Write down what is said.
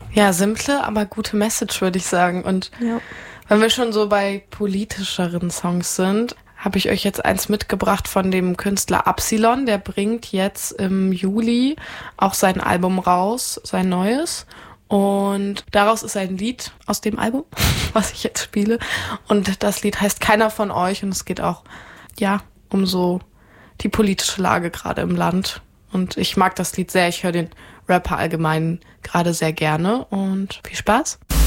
Ja, simple, aber gute Message, würde ich sagen. Und wenn wir schon so bei politischeren Songs sind, habe ich euch jetzt eins mitgebracht von dem Künstler Absilon. Der bringt jetzt im Juli auch sein Album raus, sein neues. Und daraus ist ein Lied aus dem Album, was ich jetzt spiele. Und das Lied heißt Keiner von euch. Und es geht auch, um so die politische Lage gerade im Land. Und ich mag das Lied sehr. Ich höre den Rapper allgemein gerade sehr gerne. Und viel Spaß.